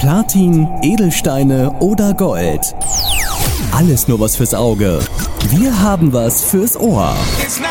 Platin, Edelsteine oder Gold. Alles nur was fürs Auge. Wir haben was fürs Ohr.